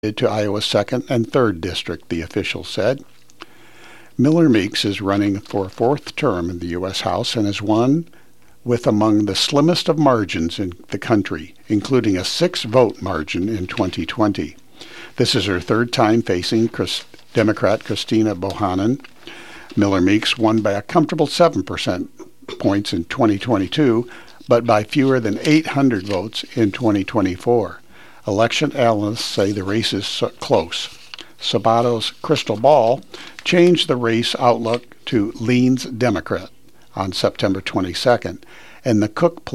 to Iowa's 2nd and 3rd District, the official said. Miller Meeks is running for a 4th term in the U.S. House and has won with among the slimmest of margins in the country, including a 6-vote margin in 2020. This is her 3rd time facing Democrat Christina Bohannon. Miller Meeks won by a comfortable 7% points in 2022, but by fewer than 800 votes in 2024. Election analysts say the race is close. Sabato's crystal ball changed the race outlook to leans Democrat on September 22nd, and the Cook